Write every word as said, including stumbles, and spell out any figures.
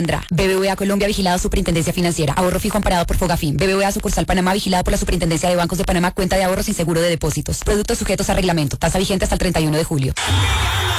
B B V A Colombia, vigilado Superintendencia Financiera. Ahorro fijo amparado por Fogafín. B B V A Sucursal Panamá, vigilado por la Superintendencia de Bancos de Panamá. Cuenta de ahorros sin seguro de depósitos. Productos sujetos a reglamento. Tasa vigente hasta el treinta y uno de julio.